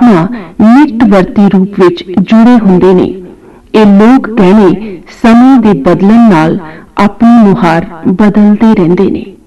ਆਤਮਾ ਨਿਤ ਵਰਤੀ ਰੂਪ ਵਿੱਚ ਜੁੜੇ ਹੁੰਦੇ ਨੇ। ਇਹ ਲੋਕ ਗਹਿਣੇ ਸਮੇਂ ਦੇ ਬਦਲਣ ਨਾਲ ਆਪਣੀ ਨੁਹਾਰ ਬਦਲਦੇ ਰਹਿੰਦੇ ਨੇ।